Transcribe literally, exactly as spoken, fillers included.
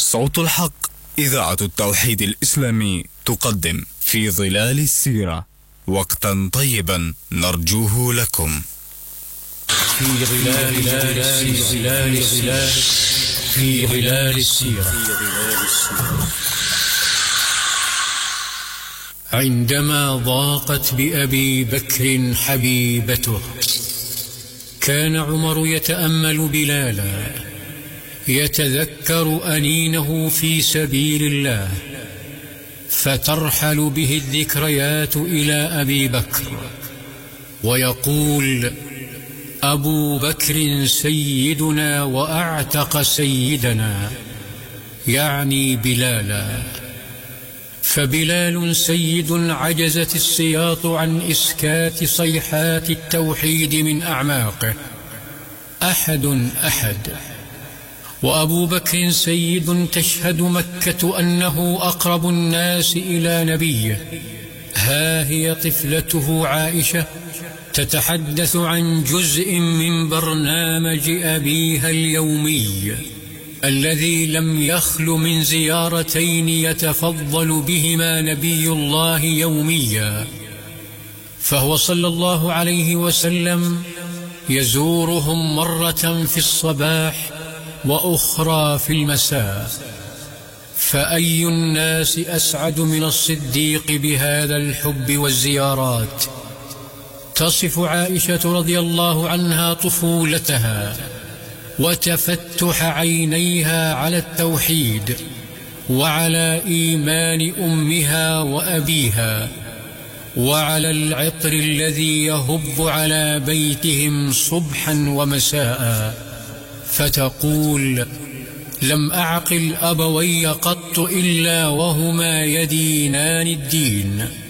صوت الحق إذاعة التوحيد الإسلامي تقدم في ظلال السيرة وقتا طيبا نرجوه لكم. في ظلال ظلال ظلال في ظلال السيرة. عندما ضاقت بأبي بكر حبيبته كان عمر يتأمل بلالا يتذكر أنينه في سبيل الله، فترحل به الذكريات إلى أبي بكر ويقول: أبو بكر سيدنا وأعتق سيدنا، يعني بلالا. فبلال سيد عجزت السياط عن إسكات صيحات التوحيد من أعماقه، أحد أحد. وأبو بكر سيد تشهد مكة أنه أقرب الناس إلى نبيه، ها هي طفلته عائشة تتحدث عن جزء من برنامج أبيها اليومي الذي لم يخل من زيارتين يتفضل بهما نبي الله يوميا، فهو صلى الله عليه وسلم يزورهم مرة في الصباح وأخرى في المساء. فأي الناس أسعد من الصديق بهذا الحب والزيارات؟ تصف عائشة رضي الله عنها طفولتها وتفتح عينيها على التوحيد وعلى إيمان أمها وأبيها وعلى العطر الذي يهب على بيتهم صبحا ومساء، فتقول: لم أعقل أبوي قط إلا وهما يدينان الدين.